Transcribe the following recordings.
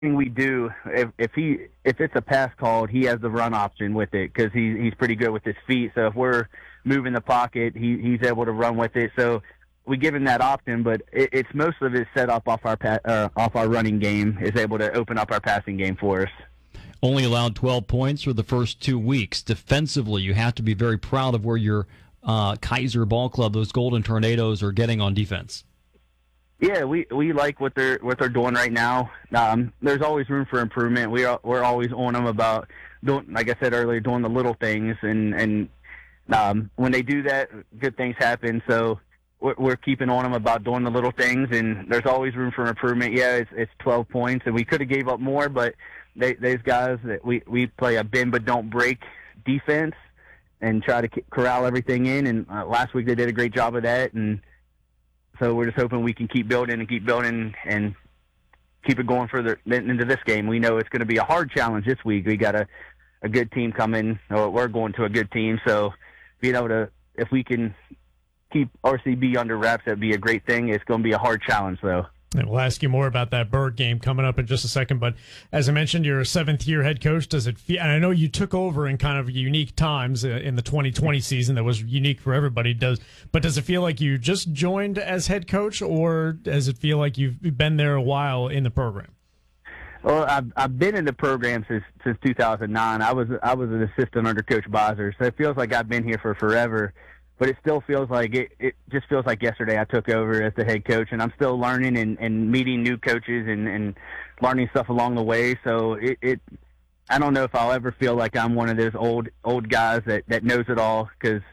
thing we do, if it's a pass called, he has the run option with it because he's pretty good with his feet. So if we're moving the pocket, he's able to run with it. So we give him that option, but it's most of it set up off our running game is able to open up our passing game for us. Only allowed 12 points for the first 2 weeks. Defensively, you have to be very proud of where your Kaiser Ball Club, those Golden Tornadoes, are getting on defense. Yeah, we like what they're doing right now. There's always room for improvement. We're always on them about doing, like I said earlier, doing the little things, and when they do that, good things happen. So we're keeping on them about doing the little things, and there's always room for improvement. Yeah, it's 12 points, and we could have gave up more, but those guys that we play a bend but don't break defense and try to corral everything in. And last week they did a great job of that, and so we're just hoping we can keep building and keep it going further into this game. We know it's going to be a hard challenge this week. We got a good team coming. We're going to a good team, so being able to, if we can keep RCB under wraps, that'd be a great thing. It's going to be a hard challenge, though. And we'll ask you more about that Bird game coming up in just a second. But as I mentioned, you're a seventh-year head coach. Does it feel, and I know you took over in kind of unique times in the 2020 season that was unique for everybody. Does it feel like you just joined as head coach, or does it feel like you've been there a while in the program? Well, I've been in the program since 2009. I was an assistant under Coach Beiser, so it feels like I've been here for forever. But it still feels like it just feels like yesterday I took over as the head coach, and I'm still learning and meeting new coaches and learning stuff along the way. So I don't know if I'll ever feel like I'm one of those old guys that knows it all, because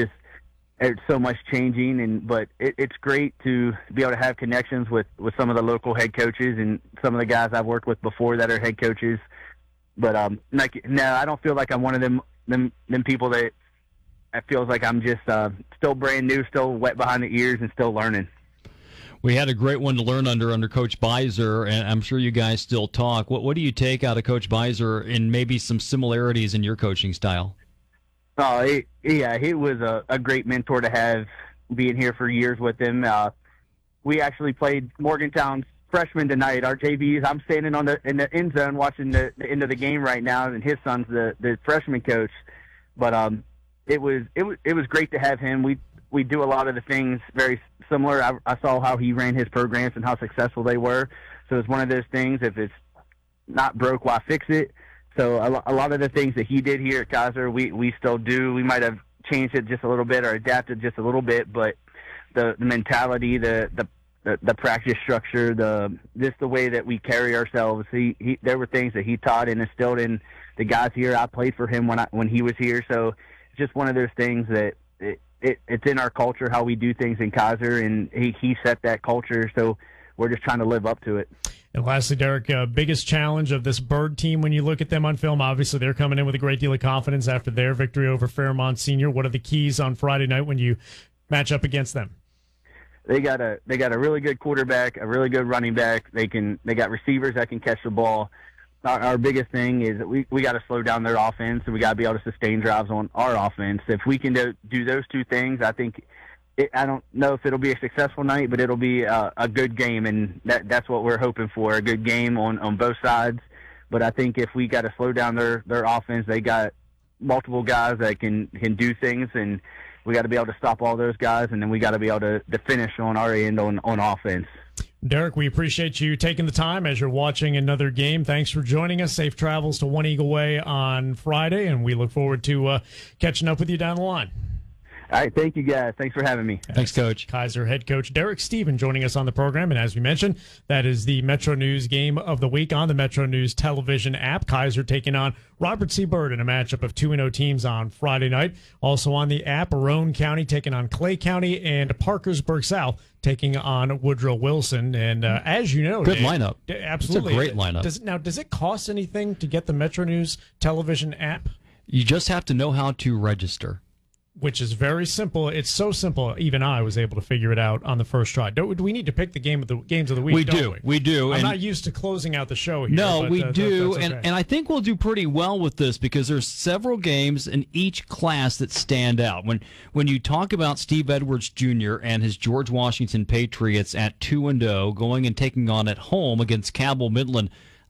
it's so much changing. But it's great to be able to have connections with some of the local head coaches and some of the guys I've worked with before that are head coaches. But no, I don't feel like I'm one of them people that. It feels like I'm just still brand new, still wet behind the ears, and still learning. We had a great one to learn under Coach Beiser, and I'm sure you guys still talk. What do you take out of Coach Beiser and maybe some similarities in your coaching style? Oh, he was a great mentor to have, being here for years with him. We actually played Morgantown's freshman tonight, our JVs. I'm standing in the end zone watching the end of the game right now, and his son's the freshman coach. But It was great to have him. We do a lot of the things very similar. I saw how he ran his programs and how successful they were. So it's one of those things, if it's not broke, why fix it? So a lot of the things that he did here at Kaiser, we still do. We might have changed it just a little bit or adapted just a little bit, but the mentality, the practice structure, just the way that we carry ourselves, there were things that he taught and instilled in the guys here. I played for him when he was here, so just one of those things that it's in our culture, how we do things in Kaiser, and he set that culture, so we're just trying to live up to it. And lastly, Derek, biggest challenge of this Bird team when you look at them on film? Obviously, they're coming in with a great deal of confidence after their victory over Fairmont Senior. What are the keys on Friday night when you match up against them? They got a really good quarterback, a really good running back. They got receivers that can catch the ball. Our biggest thing is that we got to slow down their offense, and we got to be able to sustain drives on our offense. If we can do those two things, I think I don't know if it'll be a successful night, but it'll be a good game, and that's what we're hoping for, a good game on both sides. But I think if we got to slow down their offense, they got multiple guys that can do things, and we got to be able to stop all those guys, and then we got to be able to finish on our end on offense. Derek, we appreciate you taking the time as you're watching another game. Thanks for joining us. Safe travels to One Eagle Way on Friday, and we look forward to catching up with you down the line. All right, thank you, guys. Thanks for having me. Thanks, Coach. Kaiser head coach Derek Stephen joining us on the program. And as we mentioned, that is the Metro News game of the week on the Metro News television app. Kaiser taking on Robert C. Byrd in a matchup of 2-0 teams on Friday night. Also on the app, Roane County taking on Clay County, and Parkersburg South taking on Woodrow Wilson. And as you know, good Dave, lineup. Absolutely. It's a great lineup. Does it cost anything to get the Metro News television app? You just have to know how to register. Which is very simple. It's so simple. Even I was able to figure it out on the first try. Do we need to pick the games of the week? We do. I'm not used to closing out the show here. No, we do, okay. and I think we'll do pretty well with this because there's several games in each class that stand out. When you talk about Steve Edwards Jr. and his George Washington Patriots at 2-0, going and taking on at home against Cabell Midland,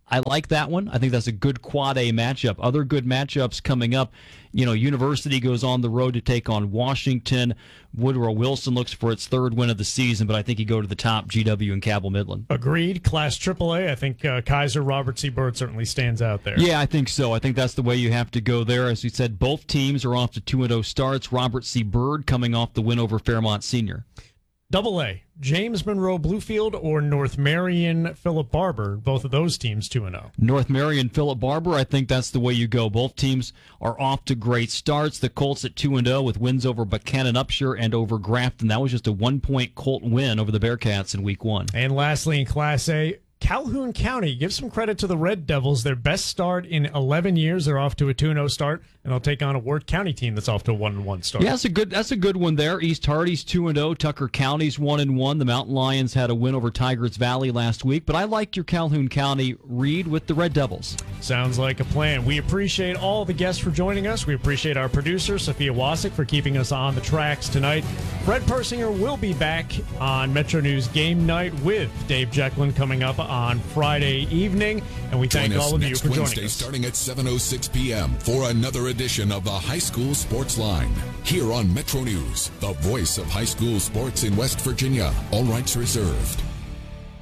I like that one. I think that's a good quad A matchup. Other good matchups coming up. University goes on the road to take on Washington. Woodrow Wilson looks for its third win of the season, but I think you go to the top, GW and Cabell Midland. Agreed. Class AAA, I think Kaiser, Robert C. Byrd certainly stands out there. Yeah, I think so. I think that's the way you have to go there. As we said, both teams are off to 2-0 starts. Robert C. Byrd coming off the win over Fairmont Senior. AA, James Monroe Bluefield or North Marion Philip Barber, both of those teams 2-0. North Marion Philip Barber, I think that's the way you go. Both teams are off to great starts. The Colts at 2-0 with wins over Buchanan Upshur and over Grafton. That was just a 1-point Colt win over the Bearcats in week 1. And lastly, in Class A, Calhoun County, give some credit to the Red Devils. Their best start in 11 years. They're off to a 2-0 start, and they'll take on a Wirt County team that's off to a 1-1 start. Yeah, that's a good one there. East Hardy's 2-0. Tucker County's 1-1. The Mountain Lions had a win over Tigers Valley last week, but I like your Calhoun County read with the Red Devils. Sounds like a plan. We appreciate all the guests for joining us. We appreciate our producer, Sophia Wasik, for keeping us on the tracks tonight. Fred Persinger will be back on Metro News Game Night with Dave Jecklin coming up on Friday evening, and we thank all of you for joining Wednesday, us. Starting at 7:06 p.m. for another edition of the High School Sports Line here on Metro News, the voice of high school sports in West Virginia. All rights reserved.